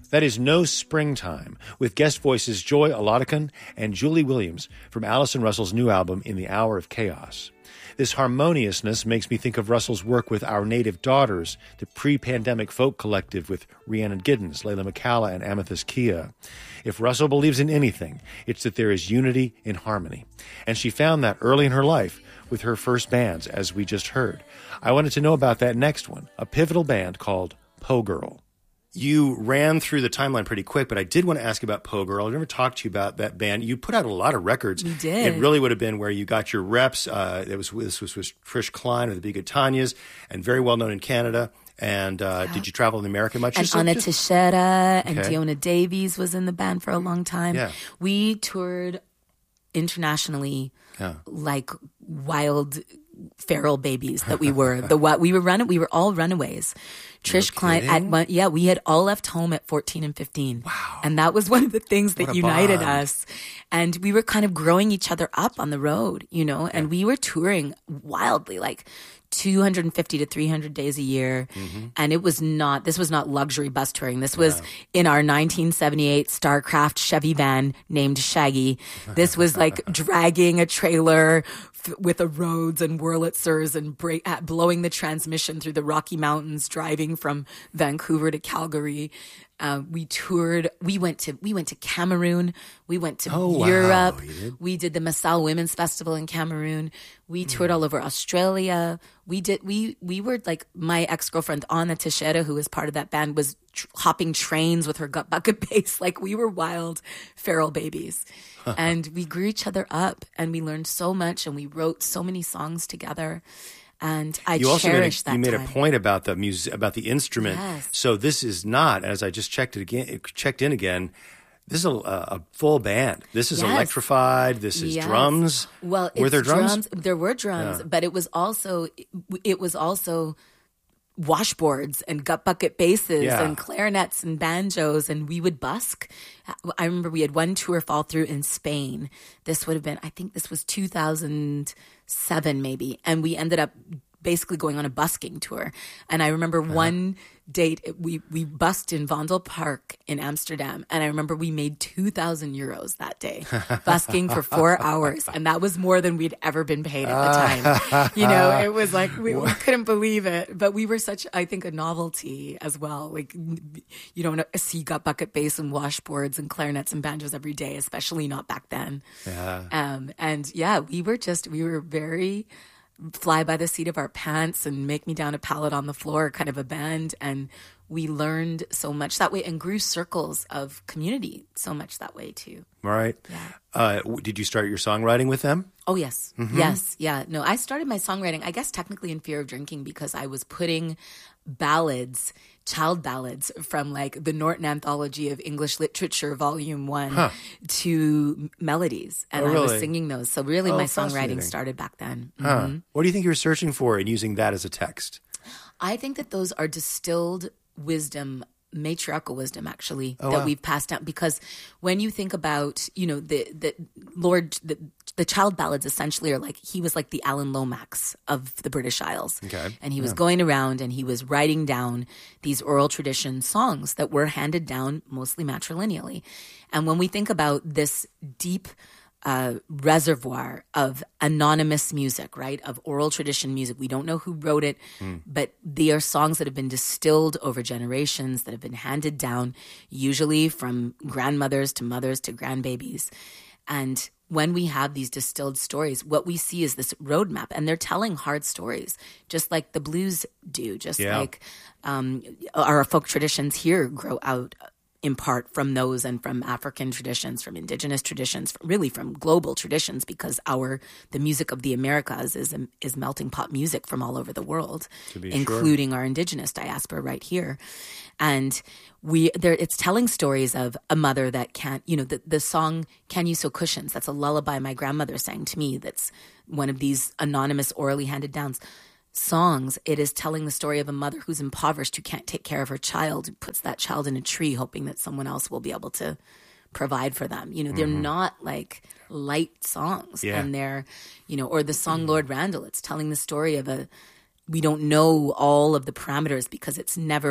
That is No Springtime, with guest voices Joy Olodokun and Julie Williams from Allison Russell's new album, In the Hour of Chaos. This harmoniousness makes me think of Russell's work with Our Native Daughters, the pre-pandemic folk collective with Rhiannon Giddens, Layla McCalla, and Amethyst Kia. If Russell believes in anything, it's that there is unity in harmony. And she found that early in her life with her first bands, as we just heard. I wanted to know about that next one, a pivotal band called Poe Girl. You ran through the timeline pretty quick, but I did want to ask about Poe Girl. I've never talked to you about that band. You put out a lot of records. We did. It really would have been where you got your reps. This was Trish Klein of the Be Good Tanyas, and very well known in Canada. And did you travel in America much? And Ana Teixeira and Diona Davies was in the band for a long time. Yeah. We toured internationally like wild feral babies that we were. We were all runaways. Trish Klein we had all left home at 14 and 15. Wow. And that was one of the things that united bond. us. And we were kind of growing each other up on the road, and we were touring wildly, like 250 to 300 days a year. Mm-hmm. And this was not luxury bus touring. This was in our 1978 Starcraft Chevy van named Shaggy. This was like dragging a trailer with a Rhodes and Wurlitzers and blowing the transmission through the Rocky Mountains, driving from Vancouver to Calgary. We toured. We went to Cameroon. We went to Europe. Wow, we did the Massal Women's Festival in Cameroon. We toured all over Australia. We were like, my ex-girlfriend Ana Teixeira, who was part of that band, was hopping trains with her gut bucket bass. Like, we were wild feral babies. And we grew each other up, and we learned so much, and we wrote so many songs together. And I cherish that time. You made a point about the music, about the instrument. Yes. So this is not, as I just checked in again. This is a full band. This is electrified. This is drums. Well, were there drums? There were drums, but it was also washboards and gut bucket basses and clarinets and banjos, and we would busk. I remember we had one tour fall through in Spain. This would have been, I think this was 2007 maybe, and we ended up basically going on a busking tour. And I remember one date, we busked in Vondel Park in Amsterdam, and I remember we made 2,000 euros that day, busking for 4 hours, and that was more than we'd ever been paid at the time. It was like, we couldn't believe it, but we were such, I think, a novelty as well. Like, you don't see gut bucket bass and washboards and clarinets and banjos every day, especially not back then. We were very fly by the seat of our pants and make me down a pallet on the floor kind of a band. And we learned so much that way and grew circles of community so much that way too. Right. Yeah. Did you start your songwriting with them? Oh, yes. Mm-hmm. Yes. Yeah. No, I started my songwriting, I guess technically in Fear of Drinking, because I was putting ballads, child ballads from like the Norton Anthology of English Literature, Volume 1 to melodies. And I was singing those. So really my songwriting started back then. Mm-hmm. What do you think you were searching for in using that as a text? I think that those are distilled wisdom, matriarchal wisdom, actually, we've passed down. Because when you think about, the child ballads essentially are like, he was like the Alan Lomax of the British Isles. Okay. And he was going around and he was writing down these oral tradition songs that were handed down mostly matrilineally. And when we think about this deep reservoir of anonymous music, right? Of oral tradition music. We don't know who wrote it, but they are songs that have been distilled over generations, that have been handed down, usually from grandmothers to mothers to grandbabies. And when we have these distilled stories, what we see is this roadmap, and they're telling hard stories, just like the blues do, like our folk traditions here grow out in part from those and from African traditions, from indigenous traditions, really from global traditions, because the music of the Americas is melting pot music from all over the world, including our indigenous diaspora right here. And it's telling stories of a mother that can't, the song "Can You Sew Cushions," that's a lullaby my grandmother sang to me. That's one of these anonymous orally handed downs songs. It is telling the story of a mother who's impoverished, who can't take care of her child, who puts that child in a tree hoping that someone else will be able to provide for them. They're not like light songs. And they're, or the song Lord Randall, it's telling the story of we don't know all of the parameters because it's never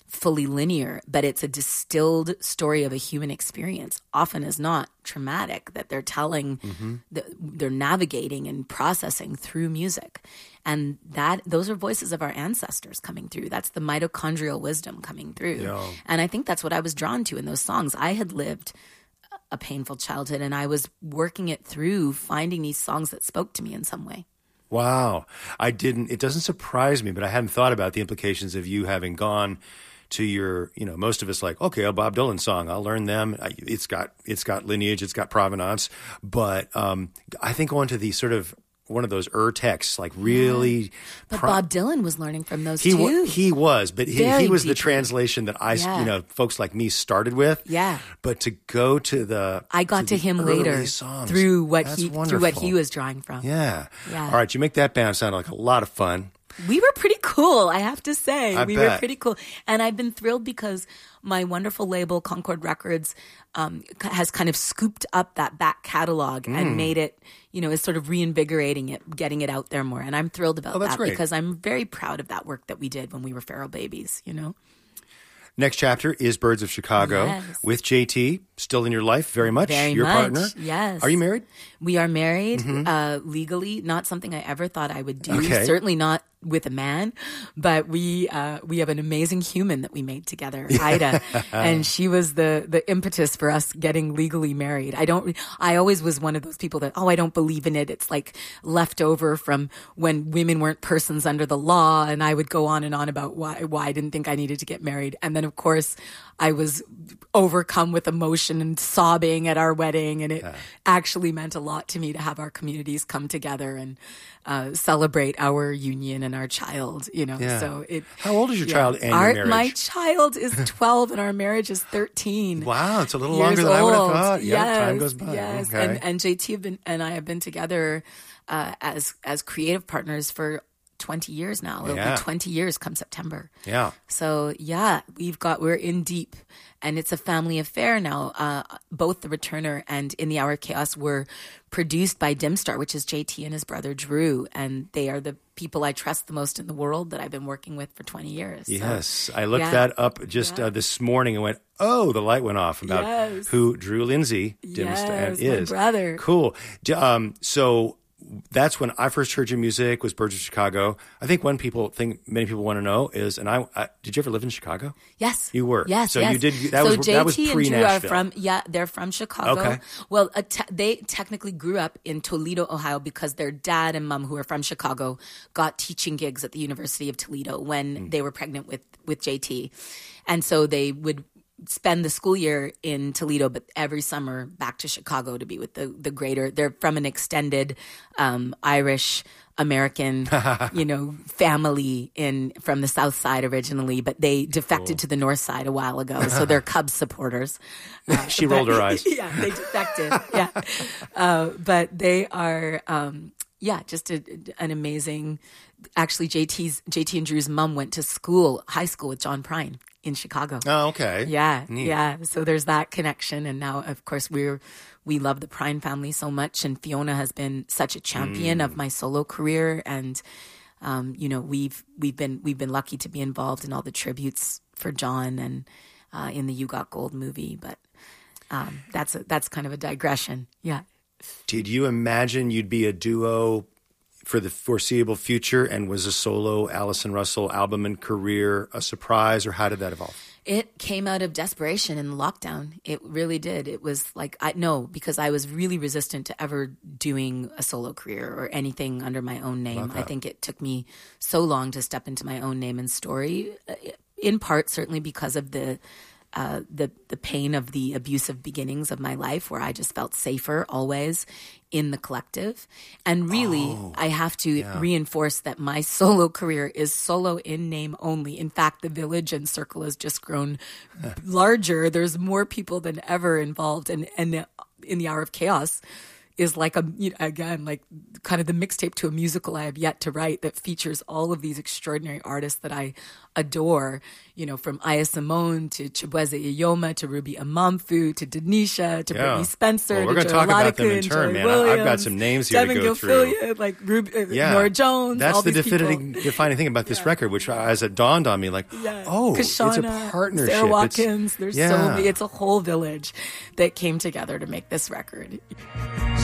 fully linear, but it's a distilled story of a human experience, often is not traumatic, that they're telling, they're navigating and processing through music. And those are voices of our ancestors coming through. That's the mitochondrial wisdom coming through. Yeah. And I think that's what I was drawn to in those songs. I had lived a painful childhood, and I was working it through, finding these songs that spoke to me in some way. Wow. It doesn't surprise me, but I hadn't thought about the implications of you having gone to your, most of us like, okay, a Bob Dylan song, I'll learn them. It's got lineage, it's got provenance. But I think going to the sort of one of those texts, like really. But Bob Dylan was learning from those too. He was, but he was deeply. the translation that folks like me started with. Yeah. But to go to I got to him later songs, through what he was drawing from. Yeah. Yeah. All right, you make that band sound like a lot of fun. We were pretty cool, I have to say. I bet. Were pretty cool. And I've been thrilled because my wonderful label, Concord Records, has kind of scooped up that back catalog and made it, is sort of reinvigorating it, getting it out there more. And I'm thrilled about that great. Because I'm very proud of that work that we did when we were feral babies, Next chapter is Birds of Chicago with JT, still in your life very much. Your partner. Yes. Are you married? We are married legally. Not something I ever thought I would do. Okay. Certainly not with a man, but we have an amazing human that we made together, Ida, and she was the impetus for us getting legally married. I always was one of those people that, I don't believe in it. It's like left over from when women weren't persons under the law, and I would go on and on about why I didn't think I needed to get married. And then of course I was overcome with emotion and sobbing at our wedding, and it actually meant a lot to me to have our communities come together and celebrate our union and our child, Yeah. So How old is your child and your marriage? My child is 12 and our marriage is 13. Wow, it's a little longer than I would have thought. Yeah, time goes by. Yes, Okay. and JT and I have been together as creative partners for 20 years now. It'll be 20 years come September. Yeah. So we're in deep, and it's a family affair now. Both The Returner and In the Hour of Chaos were produced by Dimstar, which is JT and his brother Drew, and they are the people I trust the most in the world that I've been working with for 20 years. Yes. So, I looked that up just this morning and went, oh, the light went off about who Drew Lindsay Dimstar is. My brother. Cool. So that's when I first heard your music, was Birds of Chicago. I think many people want to know is, and I did you ever live in Chicago? Yes. You were? Yes. So yes. you did, that so was JT pre-Nashville. and Drew they're from Chicago. Okay. Well, they technically grew up in Toledo, Ohio, because their dad and mom, who are from Chicago, got teaching gigs at the University of Toledo when they were pregnant with JT. And so they would spend the school year in Toledo, but every summer back to Chicago to be with the greater. They're from an extended Irish American, family from the South Side originally, but they defected to the North Side a while ago. So they're Cubs supporters. She rolled her eyes. Yeah, they defected. Yeah, but they are. Just an amazing. Actually, JT and Drew's mom went to high school with John Prine in Chicago. Oh, okay. Yeah, Neat. yeah. So there's that connection, and now, of course, we love the Prine family so much, and Fiona has been such a champion of my solo career, and we've been lucky to be involved in all the tributes for John and in the You Got Gold movie, but that's kind of a digression. Yeah. Did you imagine you'd be a duo for the foreseeable future, and was a solo Allison Russell album and career a surprise, or how did that evolve? It came out of desperation in the lockdown. It really did. It was like, because I was really resistant to ever doing a solo career or anything under my own name. I think it took me so long to step into my own name and story, in part certainly because of the pain of the abusive beginnings of my life, where I just felt safer always in the collective. And really, I have to reinforce that my solo career is solo in name only. In fact, the village and circle has just grown larger. There's more people than ever involved. And in the Hour of Chaos, is like again, like kind of the mixtape to a musical I have yet to write that features all of these extraordinary artists that I adore, from Aya Simone to Chibueze Iyoma to Ruby Amamfu to Denisha to Brittany Spencer. Well, we're going to talk about them in turn, man. I've got some names here Devin to go Gilfilia, through. Like Nora Jones. That's all the these defining thing about this record, which as it dawned on me, like, Kashana, it's a partnership. Sarah Watkins. There's so many. It's a whole village that came together to make this record.